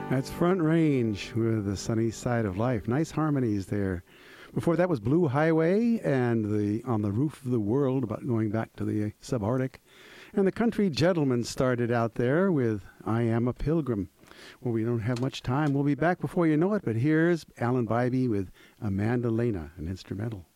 That's Front Range with the Sunny Side of Life. Nice harmonies there. Before that was Blue Highway and the On the Roof of the World, about going back to the subarctic. And the Country Gentlemen started out there with I Am a Pilgrim. Well, we don't have much time. We'll be back before you know it, but here's Alan Bybee with Amanda Lena, an instrumental.